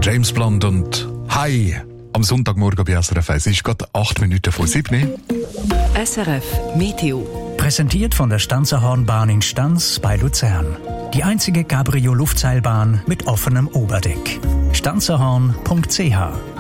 James Blunt und Hi am Sonntagmorgen bei SRF 1. Es ist gerade 8 Minuten vor 7. SRF Meteo. Präsentiert von der Stanzerhornbahn in Stanz bei Luzern. Die einzige Cabrio-Luftseilbahn mit offenem Oberdeck. stanzerhorn.ch.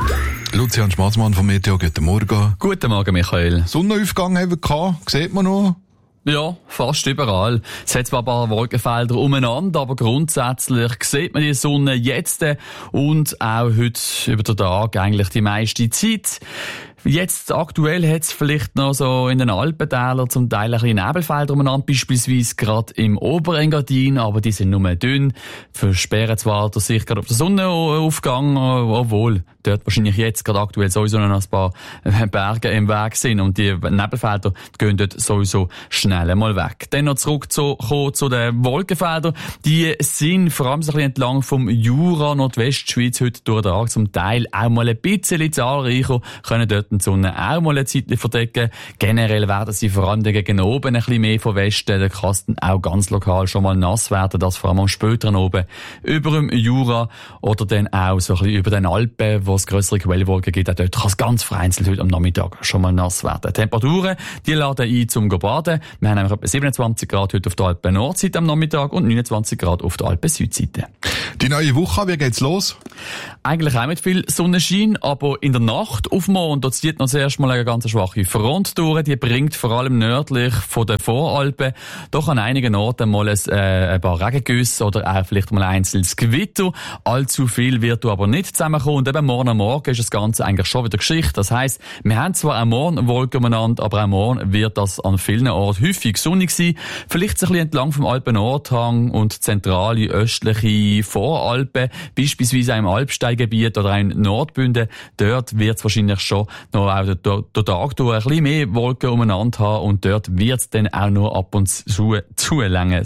Lucian Schmatzmann vom Meteo, guten Morgen. Guten Morgen, Michael. Sonnenaufgang haben wir gehabt, sieht man noch? Ja, fast überall. Es hat zwar ein paar Wolkenfelder umeinander, aber grundsätzlich sieht man die Sonne jetzt und auch heute über den Tag eigentlich die meiste Zeit. Jetzt aktuell hat es vielleicht noch so in den Alpentälern zum Teil ein bisschen Nebelfelder umeinander, beispielsweise gerade im Oberengadin, aber die sind nur dünn, versperren zwar der Sicht gerade auf den Sonnenaufgang, obwohl dort wahrscheinlich jetzt gerade aktuell sowieso noch ein paar Berge im Weg sind und die Nebelfelder gehen dort sowieso schnell mal weg. Dann noch zurück zu den Wolkenfeldern. Die sind vor allem so ein bisschen entlang vom Jura, Nordwestschweiz heute durch den Tag zum Teil auch mal ein bisschen zahlreicher, können dort die Sonne auch mal eine Zeit verdecken. Generell werden sie vor allem gegen oben ein bisschen mehr von Westen. Da kann es dann auch ganz lokal schon mal nass werden, das vor allem am späteren oben über dem Jura oder dann auch so ein bisschen über den Alpen, wo es grössere Quellwolken gibt. Auch dort kann es ganz vereinzelt heute am Nachmittag schon mal nass werden. Temperaturen, die laden ein zum Baden. Wir haben nämlich etwa 27 Grad heute auf der Alpen-Nordseite am Nachmittag und 29 Grad auf der Alpen-Südseite. Die neue Woche, wie geht's los? Eigentlich auch mit viel Sonnenschein, aber in der Nacht auf Mond, da zieht noch zuerst mal eine ganz schwache Front durch. Die bringt vor allem nördlich von den Voralpen doch an einigen Orten mal ein paar Regengüsse oder auch vielleicht mal ein einzelnes Gewitter. Allzu viel wird aber nicht zusammenkommen. Und eben morgen am Morgen ist das Ganze eigentlich schon wieder Geschichte. Das heisst, wir haben zwar auch morgen Wolken umeinander, aber auch morgen wird das an vielen Orten häufig sonnig sein. Vielleicht ein bisschen entlang vom Alpen-Nordhang und zentrale östliche Voralpen, beispielsweise auch im Alpsteingebiet oder auch in Nordbünden. Dort wird es wahrscheinlich schon noch auch den Tag durch ein bisschen mehr Wolken umeinander haben und dort wird es dann auch nur ab und zu lange,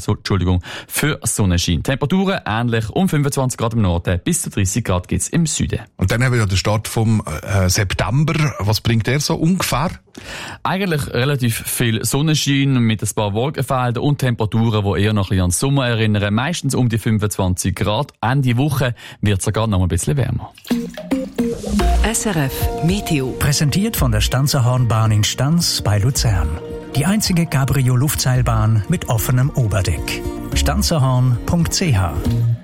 für Sonnenschein. Temperaturen ähnlich um 25 Grad im Norden bis zu 30 Grad gibt's im Süden. Und dann haben wir ja den Start vom September. Was bringt der so ungefähr? Eigentlich relativ viel Sonnenschein mit ein paar Wolkenfeldern und Temperaturen, die eher noch ein bisschen an den Sommer erinnern. Meistens um die 25 Grad. Ende Woche wird es sogar noch ein bisschen wärmer. SRF Meteo. Präsentiert von der Stanzerhornbahn in Stanz bei Luzern. Die einzige Cabrio-Luftseilbahn mit offenem Oberdeck. stanzerhorn.ch